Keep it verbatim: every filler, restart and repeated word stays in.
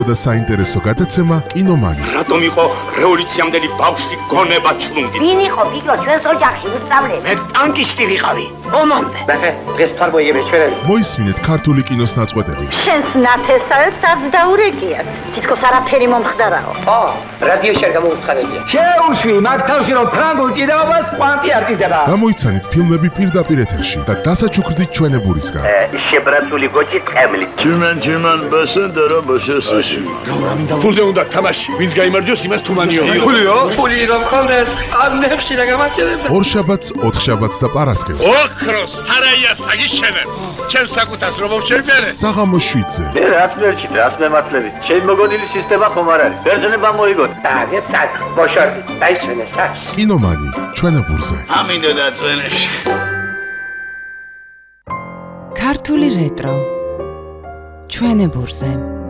და საინტერესო გადაცემა კინომანი. რატომ იყო რევოლუციამდელი ბავშვი გონება ჩლუნგი? ვინ იყო ბიჭო ჩვენს ოჯახში უსწავლელი? მე ტანკისტი ვიყავი. ომამდე. მე დღეს თარბოიები ჩვენები. მოისმინეთ ქართული კინოს ნაწყვეტები. შენს ნათესავებს არც დაურეკიათ. თითქოს არაფერი მომხდარაო. ო, რადიოში არ გამოუცხადებია. შეუშვი მაგ თავში რომ ფრანგულ ჭიდაობას კვანტი არ ჭირდება. გამოიცანით ფილმები პირდაპირ ეთერში და დასაჩუქრდით ჩვენებურისგან. შებრაცული გოჭი წემლი. German German basında robosesi. ფულზე უნდა თამაში. ვინც გაიმარჯვოს იმას თუმანიო. ფულიო? ფული რომ ხონდეს არ ნებში რა გამაჩერებ. ორშაბათს, ოთხშაბათს და პარასკევს. ოქროს სარაია საგიშენებ. ჩემ საკუთას რომ შევბერე. საღამოს შვიდზე. მე რას მერჩით, რას მემართლები? შენ მოგონილი სისტემა ხომ არ არის? ბერძნება მოიგოთ. დაგეთ საკ, ბოშორდი, დაისვენე საკ. კინომანი, ჩვენებურზე. ამინდო დაწვენებში. ქართული რეტრო ჩვენებურზე.